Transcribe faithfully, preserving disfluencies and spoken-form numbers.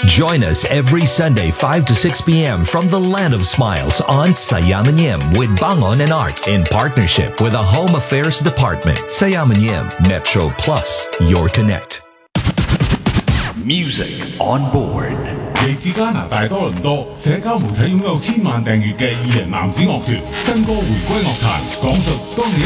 Join us every Sunday five to six p.m. from the Land of Smiles on Sayamanim with Bangon and Art in partnership with the Home Affairs Department. Sayamanim Metro Plus, your connect. Music on board。 嚟自加拿大多倫多，社交媒體擁有千萬訂閱嘅二人男子樂團，新歌回歸樂壇，講述當你